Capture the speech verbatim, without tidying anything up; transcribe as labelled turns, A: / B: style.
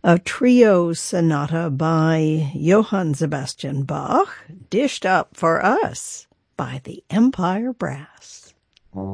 A: a trio sonata by Johann Sebastian Bach, dished up for us by the Empire Brass.